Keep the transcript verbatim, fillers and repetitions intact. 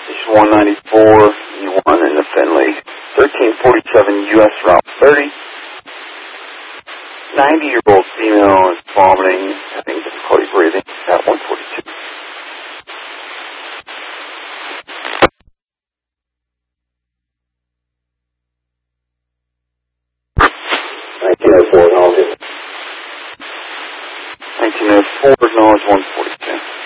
Station one ninety-four, E one in the Finley. thirteen forty-seven U S Route thirty. ninety-year-old female is vomiting, having difficulty breathing at one forty-two. nineteen oh four, acknowledge. nineteen oh four, acknowledge one forty-two.